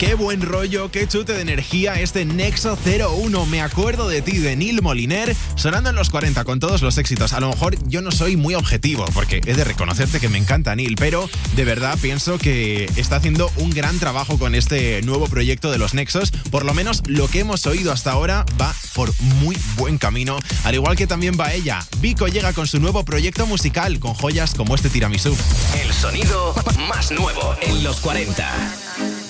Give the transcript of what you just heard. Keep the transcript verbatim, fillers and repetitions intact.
Qué buen rollo, qué chute de energía este Nexo cero uno. Me acuerdo de ti, de Neil Moliner, sonando en los cuarenta con todos los éxitos. A lo mejor yo no soy muy objetivo, porque he de reconocerte que me encanta Neil, pero de verdad pienso que está haciendo un gran trabajo con este nuevo proyecto de los Nexos. Por lo menos lo que hemos oído hasta ahora va por muy buen camino, al igual que también va ella. Vico llega con su nuevo proyecto musical, con joyas como este tiramisú. El sonido más nuevo en los cuarenta.